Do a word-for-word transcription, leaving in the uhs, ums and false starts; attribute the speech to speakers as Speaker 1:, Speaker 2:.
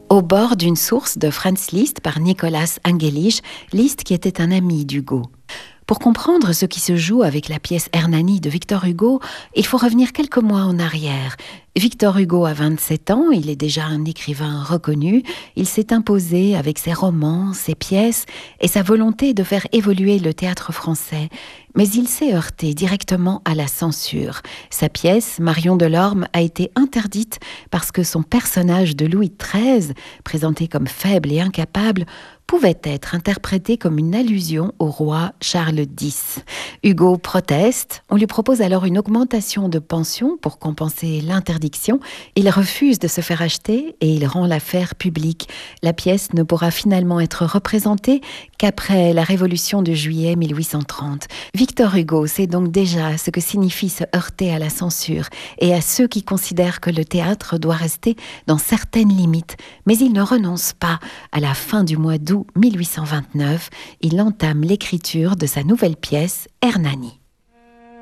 Speaker 1: Au bord d'une source de Franz Liszt par Nicolas Angelich, Liszt qui était un ami d'Hugo. Pour comprendre ce qui se joue avec la pièce Hernani de Victor Hugo, il faut revenir quelques mois en arrière. Victor Hugo a vingt-sept ans, il est déjà un écrivain reconnu, il s'est imposé avec ses romans, ses pièces et sa volonté de faire évoluer le théâtre français. Mais il s'est heurté directement à la censure. Sa pièce, Marion Delorme, a été interdite parce que son personnage de Louis treize, présenté comme faible et incapable, pouvait être interprété comme une allusion au roi Charles dix. Hugo proteste, on lui propose alors une augmentation de pension pour compenser l'interdiction. Il refuse de se faire acheter et il rend l'affaire publique. La pièce ne pourra finalement être représentée qu'après la Révolution de juillet mille huit cent trente. Victor Hugo sait donc déjà ce que signifie se heurter à la censure et à ceux qui considèrent que le théâtre doit rester dans certaines limites. Mais il ne renonce pas. À la fin du mois d'août mille huit cent vingt-neuf, il entame l'écriture de sa nouvelle pièce Hernani.